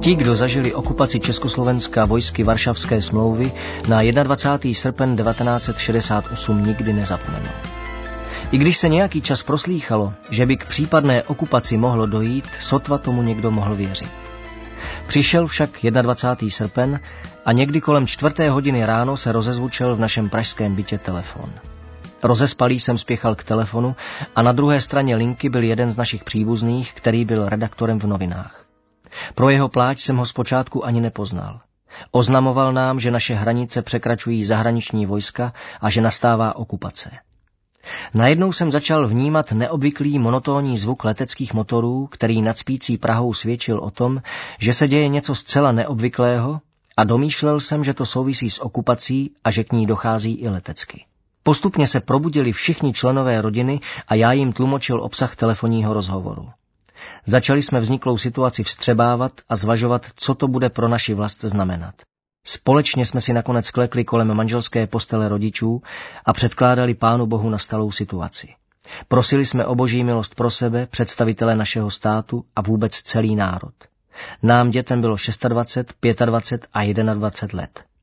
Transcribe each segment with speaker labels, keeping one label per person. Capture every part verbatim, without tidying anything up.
Speaker 1: Ti, kdo zažili okupaci Československa vojsky Varšavské smlouvy, na dvacátého prvního srpen devatenáct set šedesát osm nikdy nezapomenou. I když se nějaký čas proslýchalo, že by k případné okupaci mohlo dojít, sotva tomu někdo mohl věřit. Přišel však dvacátého prvního srpen a někdy kolem čtvrté hodiny ráno se rozezvučel v našem pražském bytě telefon. Rozespalý jsem spěchal k telefonu a na druhé straně linky byl jeden z našich příbuzných, který byl redaktorem v novinách. Pro jeho pláč jsem ho zpočátku ani nepoznal. Oznamoval nám, že naše hranice překračují zahraniční vojska a že nastává okupace. Najednou jsem začal vnímat neobvyklý monotónní zvuk leteckých motorů, který nad spící Prahou svědčil o tom, že se děje něco zcela neobvyklého, a domýšlel jsem, že to souvisí s okupací a že k ní dochází i letecky. Postupně se probudili všichni členové rodiny a já jim tlumočil obsah telefonního rozhovoru. Začali jsme vzniklou situaci vstřebávat a zvažovat, co to bude pro naši vlast znamenat. Společně jsme si nakonec klekli kolem manželské postele rodičů a předkládali Pánu Bohu nastalou situaci. Prosili jsme o Boží milost pro sebe, představitele našeho státu a vůbec celý národ. Nám dětem bylo dvacet šest, dvacet pět a dvacet jedna let.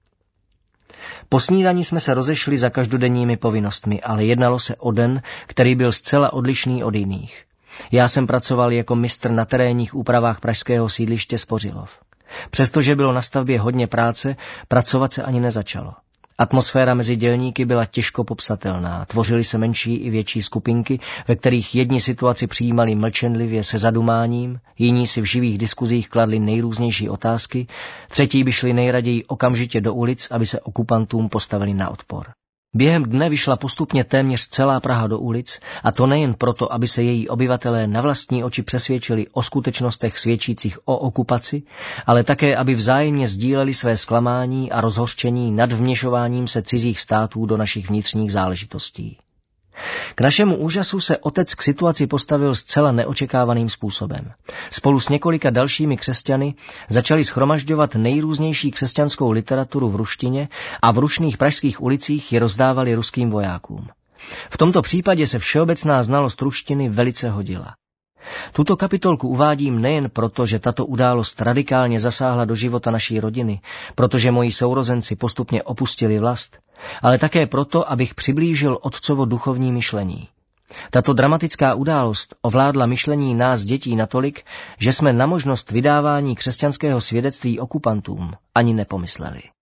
Speaker 1: Po snídani jsme se rozešli za každodenními povinnostmi, ale jednalo se o den, který byl zcela odlišný od jiných. Já jsem pracoval jako mistr na terénních úpravách pražského sídliště Spořilov. Přestože bylo na stavbě hodně práce, pracovat se ani nezačalo. Atmosféra mezi dělníky byla těžko popsatelná, tvořily se menší i větší skupinky, ve kterých jedni situaci přijímali mlčenlivě se zadumáním, jiní si v živých diskuzích kladli nejrůznější otázky, třetí by šli nejraději okamžitě do ulic, aby se okupantům postavili na odpor. Během dne vyšla postupně téměř celá Praha do ulic, a to nejen proto, aby se její obyvatelé na vlastní oči přesvědčili o skutečnostech svědčících o okupaci, ale také, aby vzájemně sdíleli své zklamání a rozhořčení nad vměšováním se cizích států do našich vnitřních záležitostí. K našemu úžasu se otec k situaci postavil zcela neočekávaným způsobem. Spolu s několika dalšími křesťany začali shromažďovat nejrůznější křesťanskou literaturu v ruštině a v rušných pražských ulicích ji rozdávali ruským vojákům. V tomto případě se všeobecná znalost ruštiny velice hodila. Tuto kapitolku uvádím nejen proto, že tato událost radikálně zasáhla do života naší rodiny, protože moji sourozenci postupně opustili vlast, ale také proto, abych přiblížil otcovo duchovní myšlení. Tato dramatická událost ovládla myšlení nás dětí natolik, že jsme na možnost vydávání křesťanského svědectví okupantům ani nepomysleli.